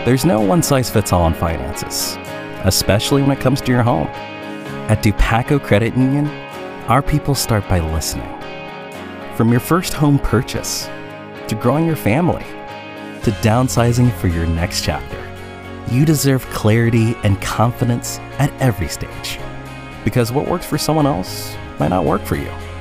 There's no one-size-fits-all in finances, especially when it comes to your home. At Dupaco Credit Union, our people start by listening. From your first home purchase, to growing your family, to downsizing for your next chapter, you deserve clarity and confidence at every stage. Because what works for someone else might not work for you.